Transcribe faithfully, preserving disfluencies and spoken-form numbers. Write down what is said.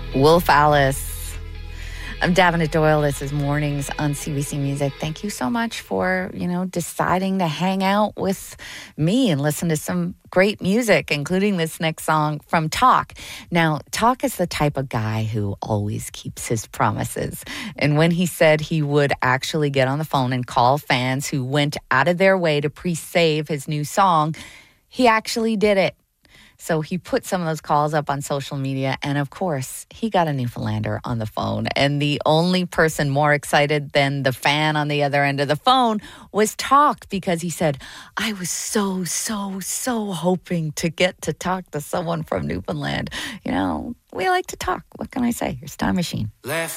Wolf Alice. I'm Davina Doyle. This is Mornings on C B C Music. Thank you so much for, you know, deciding to hang out with me and listen to some great music, including this next song from Talk. Now, Talk is the type of guy who always keeps his promises. And when he said he would actually get on the phone and call fans who went out of their way to pre-save his new song, he actually did it. So he put some of those calls up on social media, and of course, he got a Newfoundlander on the phone. And the only person more excited than the fan on the other end of the phone was Talk, because he said, I was so, so, so hoping to get to talk to someone from Newfoundland. You know, we like to talk. What can I say? Here's Time Machine. Left